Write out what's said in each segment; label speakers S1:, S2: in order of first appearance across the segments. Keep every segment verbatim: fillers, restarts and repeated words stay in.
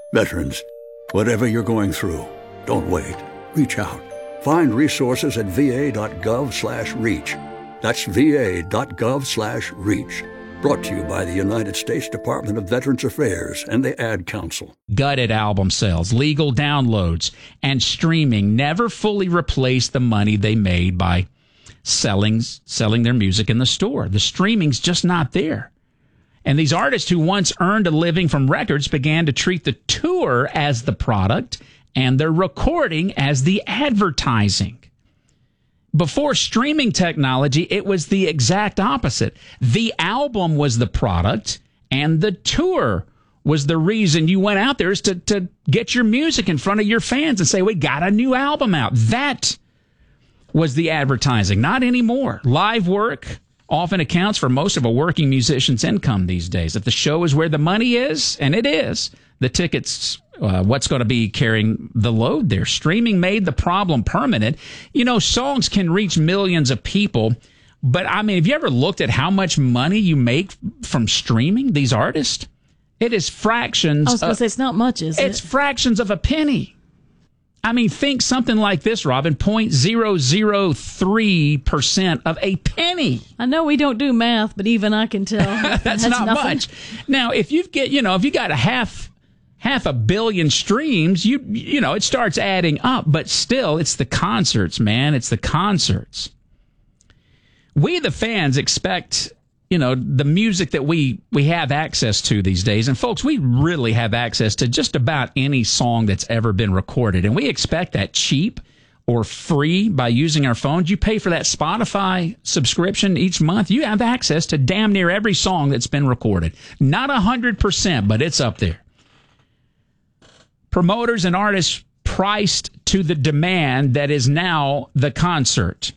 S1: Veterans, whatever you're going through, don't wait. Reach out. Find resources at va.gov slash reach. That's va.gov slash reach. Brought to you by the United States Department of Veterans Affairs and the Ad Council.
S2: Gutted album sales, legal downloads, and streaming never fully replaced the money they made by selling selling their music in the store. The streaming's just not there. And these artists who once earned a living from records began to treat the tour as the product and their recording as the advertising. Before streaming technology, it was the exact opposite. The album was the product, and the tour was the reason you went out there is to, to get your music in front of your fans and say, we got a new album out. That was the advertising. Not anymore. Live work often accounts for most of a working musician's income these days. If the show is where the money is, and it is, the tickets, uh, what's going to be carrying the load there? Streaming made the problem permanent. You know, songs can reach millions of people, but I mean, have you ever looked at how much money you make from streaming these artists? It is fractions.
S3: I was going to
S2: of,
S3: say, it's not much, is it?
S2: It's fractions of a penny. I mean, think something like this, Robin, zero point zero zero three percent of a penny.
S3: I know we don't do math, but even I can tell.
S2: That's, That's not nothing. much. Now, if you get, you know, if you got a half half a billion streams, you you know, it starts adding up, but still it's the concerts, man. It's the concerts. We the fans expect, you know, the music that we, we have access to these days. And folks, we really have access to just about any song that's ever been recorded. And we expect that cheap or free by using our phones. You pay for that Spotify subscription each month. You have access to damn near every song that's been recorded. Not one hundred percent, but it's up there. Promoters and artists priced to the demand that is now the concert.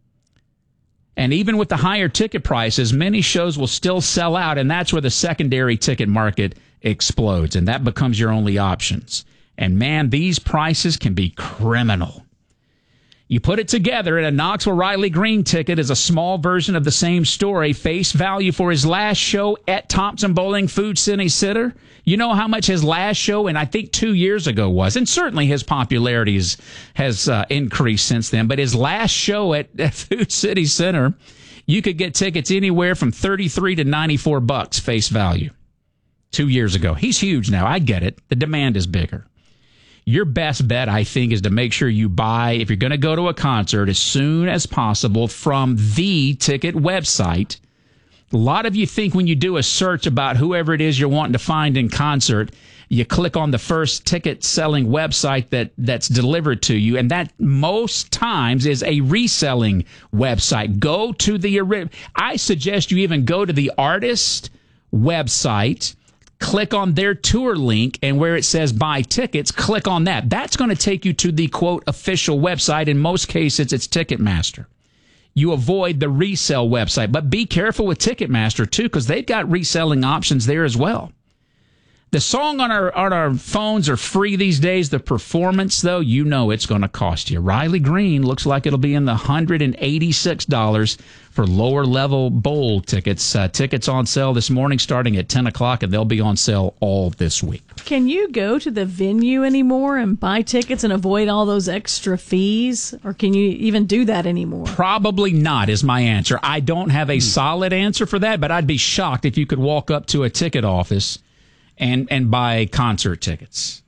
S2: And even with the higher ticket prices, many shows will still sell out, and that's where the secondary ticket market explodes, and that becomes your only options. And man, these prices can be criminal. You put it together, and a Knoxville Riley Green ticket is a small version of the same story. Face value for his last show at Thompson Bowling Food City Center. You know how much his last show, and I think two years ago was, and certainly his popularity is, has uh, increased since then, but his last show at, at Food City Center, you could get tickets anywhere from thirty-three to ninety-four bucks face value two years ago. He's huge now. I get it. The demand is bigger. Your best bet, I think, is to make sure you buy, if you're going to go to a concert, as soon as possible from the ticket website. A lot of you think when you do a search about whoever it is you're wanting to find in concert, you click on the first ticket selling website that, that's delivered to you, and that most times is a reselling website. Go to the, I suggest you even go to the artist website, click on their tour link, and where it says buy tickets, click on that. That's going to take you to the, quote, official website. In most cases, it's Ticketmaster. You avoid the resale website, but be careful with Ticketmaster, too, because they've got reselling options there as well. The song on our on our phones are free these days. The performance, though, you know it's going to cost you. Riley Green looks like it'll be in the one hundred eighty-six dollars for lower-level bowl tickets. Uh, tickets on sale this morning starting at ten o'clock, and they'll be on sale all this week.
S3: Can you go to the venue anymore and buy tickets and avoid all those extra fees? Or can you even do that anymore?
S2: Probably not is my answer. I don't have a hmm. solid answer for that, but I'd be shocked if you could walk up to a ticket office and and buy concert tickets.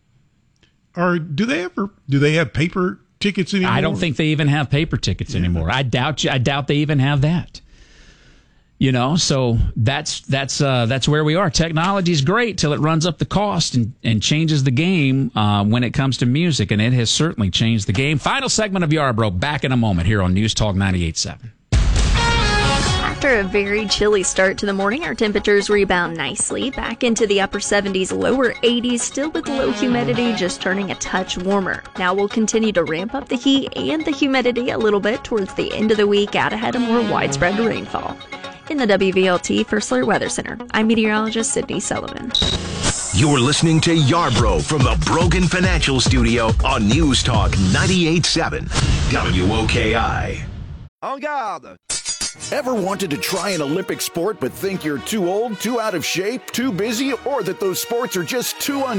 S4: Or do they ever do they have paper tickets anymore?
S2: I don't think they even have paper tickets yeah. anymore. I doubt you, I doubt they even have that. You know, so that's that's uh, that's where we are. Technology is great till it runs up the cost and, and changes the game uh, when it comes to music, and it has certainly changed the game. Final segment of Yarbrough, back in a moment here on News Talk ninety-eight point seven.
S5: After a very chilly start to the morning, our temperatures rebound nicely back into the upper seventies, lower eighties, still with low humidity, just turning a touch warmer. Now we'll continue to ramp up the heat and the humidity a little bit towards the end of the week, out ahead of more widespread rainfall. In the W V L T First Alert Weather Center, I'm meteorologist Sydney Sullivan.
S6: You're listening to Yarbrough from the Brogan Financial Studio on News Talk ninety-eight point seven W O K I.
S7: En garde! Ever wanted to try an Olympic sport but think you're too old, too out of shape, too busy, or that those sports are just too un-